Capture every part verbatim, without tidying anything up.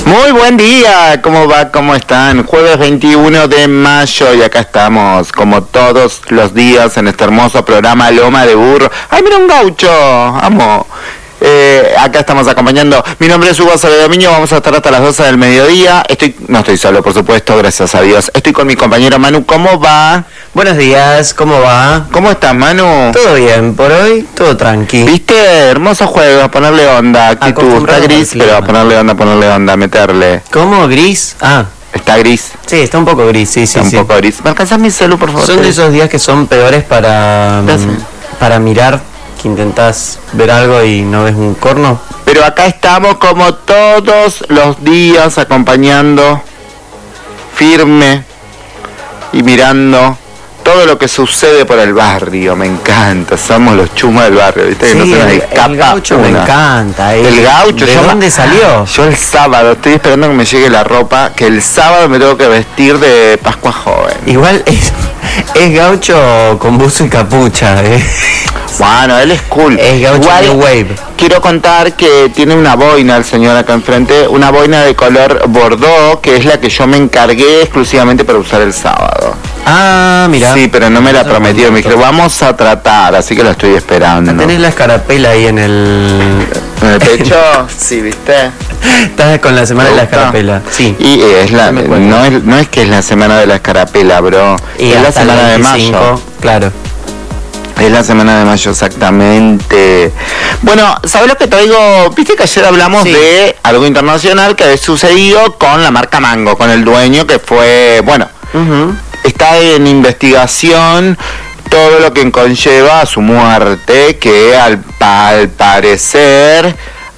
Muy buen día, ¿cómo va? ¿Cómo están? Jueves veintiuno de mayo y acá estamos, como todos los días, en este hermoso programa Loma de Burro. ¡Ay, mira un gaucho! ¡Amo! Eh, acá estamos acompañando. Mi nombre es Hugo Soledominio, vamos a estar hasta las doce del mediodía. Estoy, no estoy solo, por supuesto, gracias a Dios. Estoy con mi compañero Manu. ¿Cómo va? Buenos días, ¿cómo va? ¿Cómo estás, Manu? Todo bien, por hoy, todo tranqui. ¿Viste? Hermoso juego, a ponerle onda, actitud. Está gris, pero a ponerle onda, a ponerle onda, a meterle. ¿Cómo? ¿Gris? Ah. Está gris. Sí, está un poco gris, sí, sí, Está sí. un poco gris. ¿Me alcanzás mi celu, por favor? Son de esos días que son peores para, para mirar, que intentás ver algo y no ves un corno. Pero acá estamos como todos los días acompañando, firme y mirando todo lo que sucede por el barrio. Me encanta, somos los chumas del barrio, ¿viste? Sí, que no se nos el, escapa el gaucho una. Me encanta. El, el gaucho, ¿de yo dónde ma- salió? Yo el sábado, estoy esperando que me llegue la ropa, que el sábado me tengo que vestir de Pascua Joven. Igual es, es gaucho con buzo y capucha, ¿eh? Bueno, él es cool. Es gaucho Igual, New Wave. Quiero contar que tiene una boina el señor acá enfrente, una boina de color bordeaux, que es la que yo me encargué exclusivamente para usar el sábado. Ah, mira. Sí, pero no me la prometió, me dijeron, vamos a tratar, así que lo estoy esperando. ¿Tenés la escarapela ahí en el... ¿En el pecho? Sí, ¿viste? Estás con la semana de la gusta? escarapela. Sí. Y eh, es la, No me cuento. no, es, no es que es la semana de la escarapela, bro. Y es la hasta el semana de veinticinco, mayo. Claro. Es la semana de mayo, exactamente. Bueno, ¿sabes lo que traigo? Viste que ayer hablamos Sí. de algo internacional que había sucedido con la marca Mango, con el dueño que fue, bueno, Uh-huh. está en investigación todo lo que conlleva a su muerte, que al, al parecer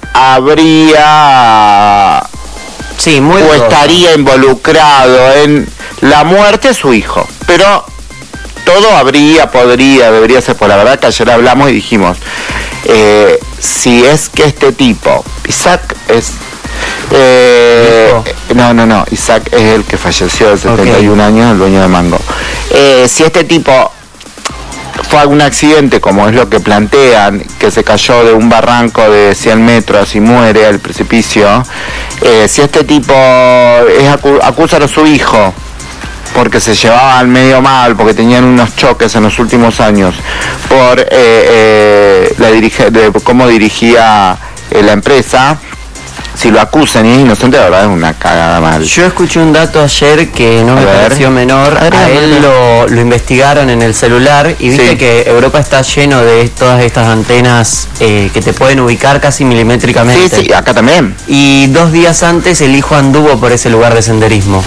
habría Sí, muy o rosa. estaría involucrado en la muerte de su hijo. Pero todo habría, podría, debería ser, por la verdad que ayer hablamos y dijimos, eh, si es que este tipo, Isaac es... Eh, no, no, no, Isaac es el que falleció de setenta y un Okay. años, el dueño de Mango. Eh, si este tipo fue algún accidente, como es lo que plantean, que se cayó de un barranco de cien metros y muere al precipicio, eh, si este tipo es acu- acusan a su hijo porque se llevaban medio mal, porque tenían unos choques en los últimos años, por eh, eh, la dirige- de cómo dirigía eh, la empresa, si lo acusan y es inocente, la verdad es una cagada mal. Yo escuché un dato ayer que no A me ver. pareció menor. A ver, A a ver. él lo, lo investigaron en el celular y viste Sí. que Europa está lleno de todas estas antenas eh, que te pueden ubicar casi Sí, milimétricamente. sí, acá también. Y dos días antes el hijo anduvo por ese lugar de senderismo.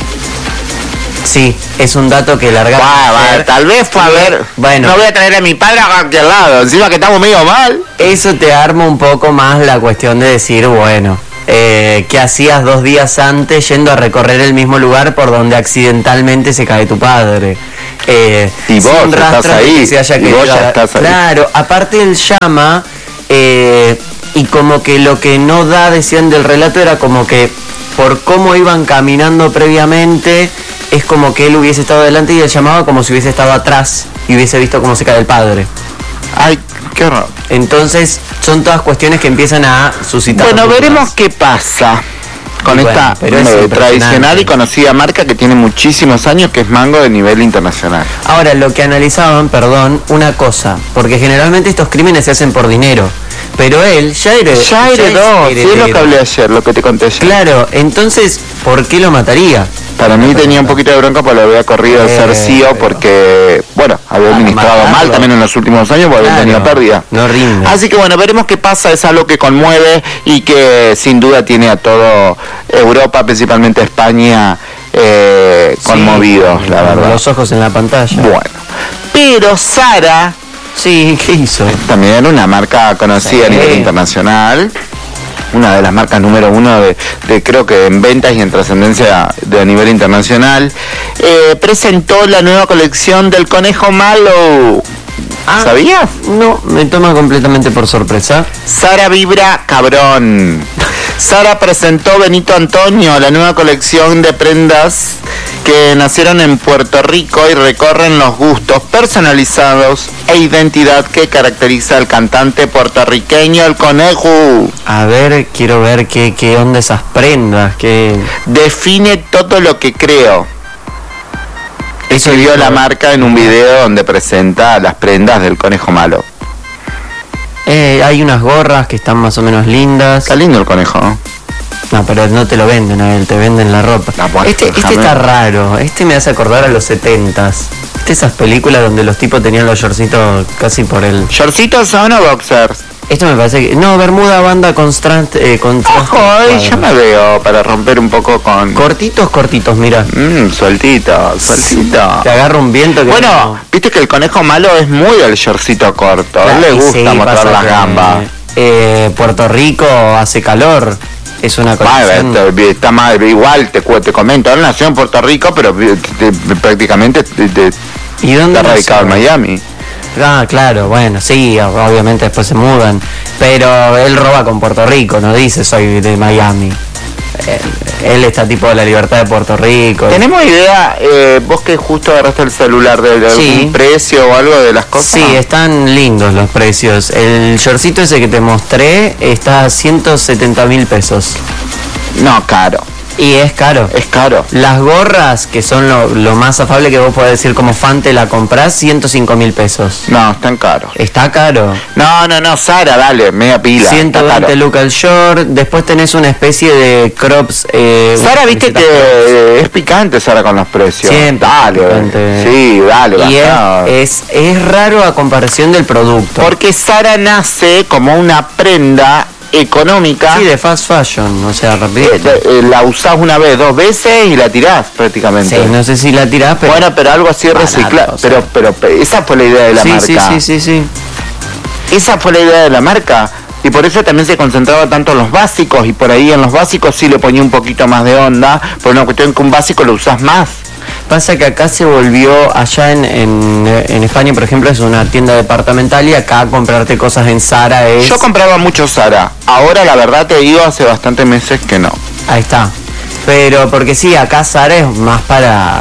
Sí, es un dato que largaron. Va, va, ayer. tal vez fue a ver. Bueno. No voy a traer a mi padre a cualquier lado. Encima que estamos medio mal. Eso te arma un poco más la cuestión de decir, bueno, eh, ¿qué hacías dos días antes yendo a recorrer el mismo lugar por donde accidentalmente se cae tu padre? Eh, Y vos sin estás rastro de ahí, que se haya y vos querido- ya estás ahí. Claro, aparte él llama eh, y como que lo que no da, decían del relato, era como que por cómo iban caminando previamente, es como que él hubiese estado delante y él llamaba como si hubiese estado atrás y hubiese visto cómo se cae el padre. Ay, qué horror. Entonces son todas cuestiones que empiezan a suscitar. Bueno, dudas. veremos qué pasa con Y bueno, esta pero es eh, impresionante. tradicional y conocida marca que tiene muchísimos años, que es Mango de nivel internacional. Ahora, lo que analizaban, perdón, una cosa, porque generalmente estos crímenes se hacen por dinero, pero él ya heredó. Ya heredó, sí, es lo que hablé ayer, lo que te conté ayer. Claro, entonces, ¿por qué lo mataría? Para mí tenía un poquito de bronca porque lo había corrido de ser Eh, C E O porque, bueno, había Ah, administrado matarlo. mal también en los últimos años porque había Claro, tenido pérdida. no rinde. Así que bueno, veremos qué pasa, es algo que conmueve y que sin duda tiene a todo Europa, principalmente España, eh, Sí, conmovidos, la verdad. Los ojos en la pantalla. Bueno, pero Zara Sí, ¿qué hizo? también una marca conocida a Sí. nivel internacional, una de las marcas número uno de, de creo que en ventas y en trascendencia de a nivel internacional, eh, presentó la nueva colección del conejo malo. Ah, ¿Sabías? No, me toma completamente por sorpresa. Zara vibra cabrón. Zara presentó Benito Antonio, la nueva colección de prendas que nacieron en Puerto Rico y recorren los gustos personalizados e identidad que caracteriza al cantante puertorriqueño El Conejo. A ver, quiero ver qué, qué onda esas prendas, qué... Define todo lo que creo. Eso Escribió dijo- la marca en un video donde presenta las prendas del Conejo Malo. Eh, hay unas gorras que están más o menos lindas. Está lindo el conejo, ¿no? No, pero no te lo venden a él, te venden la ropa. La puerta, Este, este déjame. está raro, este me hace acordar a los setentas. Este, esas películas donde los tipos tenían los shortcitos casi por el... ¿Shortcitos son o boxers? Esto me parece que... No, bermuda, banda, contraste... Eh, contraste Ojo, ahí cuadro. ya me veo para romper un poco con... Cortitos, cortitos, mira. Mmm, sueltito, sueltito. Te agarra un viento que... Bueno, no- viste que el conejo malo es muy del shortcito corto. A él le Y gusta sí, mostrar pasa las que, gambas. eh, Puerto Rico hace calor. Es una Madre, colección... te- está mal, igual te, cu- te comento, él nació en Puerto Rico, pero vi- te- prácticamente te- te- ¿Y dónde está radicado en nació? Miami. Ah, claro, bueno, sí, obviamente después se mudan. Pero él roba con Puerto Rico, no dice soy de Miami. Eh, él está tipo de la libertad de Puerto Rico. ¿Tenemos idea, eh, vos que justo agarraste el celular, de, de Sí. algún precio o algo de las cosas? Sí, están lindos los precios. El shortcito ese que te mostré está a ciento setenta mil pesos. No, caro, Y es caro. es caro. Las gorras, que son lo, lo más afable que vos podés decir como fan, te la comprás, ciento cinco mil pesos. No, están caros. Está caro. No, no, no, Sara, dale, media pila. ciento está veinte caro. lucas el short. Después tenés una especie de crops. Eh, Sara, unas viste que camisetas crops. eh, es picante Sara con los precios. Siempre Dale, picante. sí, dale, Y es, bajá. es, es raro a comparación del producto. Porque Sara nace como una prenda económica. Sí, de fast fashion, o sea, Eh, rapidito. de- eh, la usás una vez, dos veces y la tirás prácticamente. Sí, no sé si la tirás, pero... Bueno, pero algo así barato, reciclado. o sea. Pero, pero, pe- esa fue la idea de la sí, marca. sí, sí, sí, sí. Esa fue la idea de la marca. Y por eso también se concentraba tanto en los básicos. Y por ahí en los básicos sí le ponía un poquito más de onda. Por una cuestión que un básico lo usás más. Pasa que acá se volvió, allá en, en, en España, por ejemplo, es una tienda departamental y acá comprarte cosas en Zara es... Yo compraba mucho Sara. Ahora la verdad te digo, hace bastantes meses que no. Ahí está. Pero porque sí, acá Zara es más para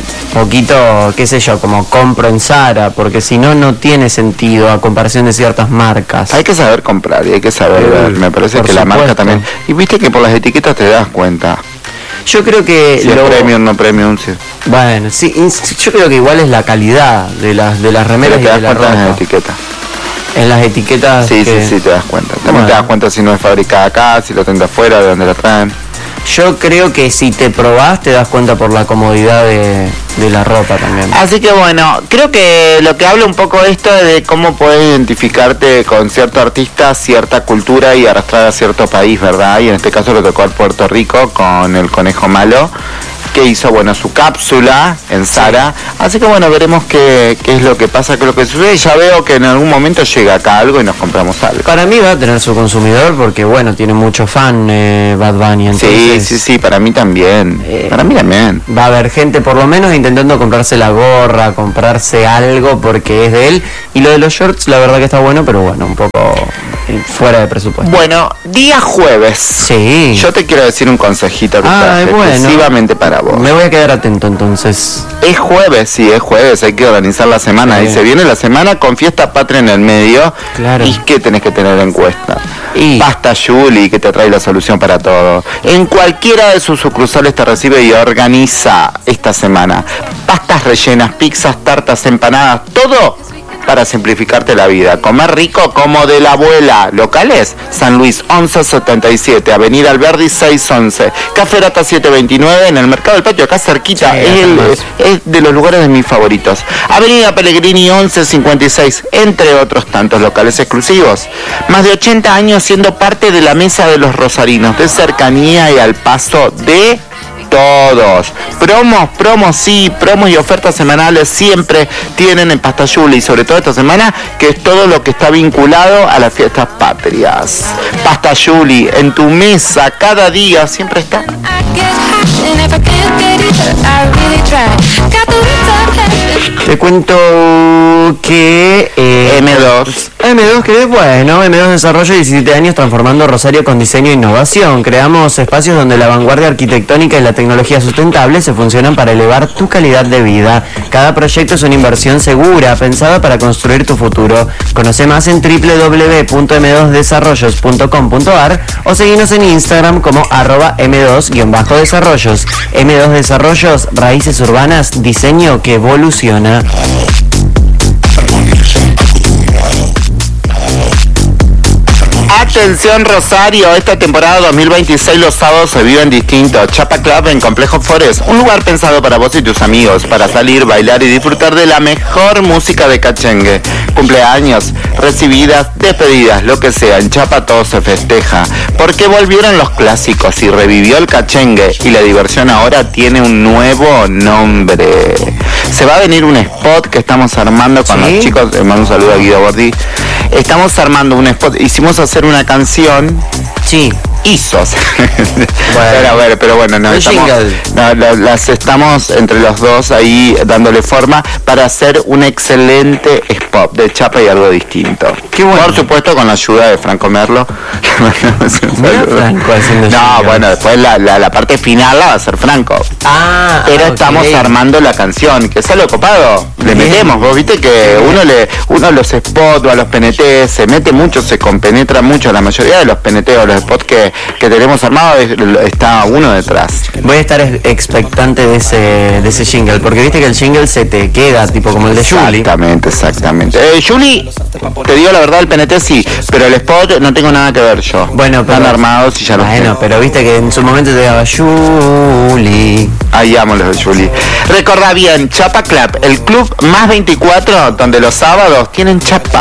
poquito, qué sé yo, como compro en Zara, porque si no, no tiene sentido a comparación de ciertas marcas. Hay que saber comprar y hay que saber Sí, ver. Me parece por que la marca supuesto. también. Y viste que por las etiquetas te das cuenta. Yo creo que... Si es lo- premium, no premium, sí. Bueno, sí, ins- yo creo que igual es la calidad de las de las Pero remeras te y de das la cuenta en las ropa. etiquetas. En las etiquetas Sí, que- sí, sí, te das cuenta. También Bueno. te das cuenta si no es fabricada acá, si lo tengo afuera, de dónde la traen. Yo creo que si te probás te das cuenta por la comodidad de, de la ropa también. Así que bueno, creo que lo que habla un poco esto es de cómo puedes identificarte con cierto artista, cierta cultura y arrastrar a cierto país, ¿verdad? Y en este caso le tocó al Puerto Rico con el Conejo Malo, que hizo, bueno, su cápsula en Zara. Así que bueno, veremos qué, qué es lo que pasa, qué es lo que sucede. Ya veo que en algún momento llega acá algo y nos compramos algo. Para mí va a tener su consumidor porque bueno, tiene mucho fan eh, Bad Bunny, Sí, entonces sí, sí, para mí también. Eh, Para mí también. va a haber gente por lo menos intentando comprarse la gorra, comprarse algo porque es de él. Y lo de los shorts la verdad que está bueno, pero bueno, un poco eh, fuera de presupuesto. Bueno, día jueves. Sí. Yo te quiero decir un consejito que Ah, traje bueno. exclusivamente para vos. Me voy a quedar atento entonces. Es jueves, sí, es jueves, hay que organizar la semana. Sí. Y se viene la semana con fiesta patria en el medio. Claro. ¿Y qué tenés que tener en cuenta? Y- Pasta Julie, que te trae la solución para todo. En cualquiera de sus sucursales te recibe y organiza esta semana. Pastas rellenas, pizzas, tartas, empanadas, todo para simplificarte la vida. Comer rico como de la abuela. Locales, San Luis once setenta y siete, Avenida Alberdi seiscientos once, Café Rata setecientos veintinueve, en el Mercado del Patio, acá cerquita. Sí, es, el- acá es de los lugares de mis favoritos. Avenida Pellegrini once cincuenta y seis, entre otros tantos locales exclusivos. Más de ochenta años siendo parte de la mesa de los rosarinos, de cercanía y al paso de todos. Promos, promos, sí, promos y ofertas semanales siempre tienen en Pasta Julie, y sobre todo esta semana, que es todo lo que está vinculado a las fiestas patrias. Pasta Julie, en tu mesa, cada día, siempre está. I get hot, and if I can't get it, I really try. Got the roots of heaven. Te cuento que... Eh, eme dos. eme dos, que bueno, eme dos Desarrollo, diecisiete años transformando Rosario con diseño e innovación. Creamos espacios donde la vanguardia arquitectónica y la tecnología sustentable se funcionan para elevar tu calidad de vida. Cada proyecto es una inversión segura, pensada para construir tu futuro. Conoce más en doble u doble u doble u punto eme dos desarrollos punto com punto a r o seguinos en Instagram como arroba eme dos guión bajo desarrollos. eme dos Desarrollos, raíces urbanas, diseño que evoluciona. Atención Rosario, esta temporada dos mil veintiséis los sábados se viven distintos. Chapa Club en Complejo Forest, un lugar pensado para vos y tus amigos, para salir, bailar y disfrutar de la mejor música de cachengue. Cumpleaños, recibidas, despedidas, lo que sea, en Chapa todo se festeja, porque volvieron los clásicos y revivió el cachengue y la diversión ahora tiene un nuevo nombre. Se va a venir un spot que estamos armando con ¿Sí? los chicos, les mando un saludo a Guido Bordi. Estamos armando un spot, hicimos hacer una canción. Sí. Hizo. Bueno. Pero, a ver, pero bueno, no, estamos, no, las estamos entre los dos ahí dándole forma para hacer un excelente spot de Chapa y algo distinto. Qué bueno. Por supuesto con la ayuda de Franco Merlo. Franco no, jingle. Bueno, después la, la, la parte final la va a hacer Franco. Ah, pero okay. Estamos armando la canción, que es algo copado. Le Bien. metemos, vos viste que uno le uno los spots o a los P N T se mete mucho, se compenetra mucho. La mayoría de los P N T o los spots que que tenemos armado está uno detrás. Voy a estar expectante de ese de ese jingle, porque viste que el jingle se te queda tipo como el de Julie. Exactamente, exactamente. Eh, Julie, te digo la verdad, el P N T sí, pero el spot no tengo nada que ver yo. Bueno, pero, están armados y ya los Bueno, tengo. Pero viste que en su momento te daba Julie. Ahí amo los de Julie. Recordá bien, Chapa Club, el club más veinticuatro, donde los sábados tienen chapa.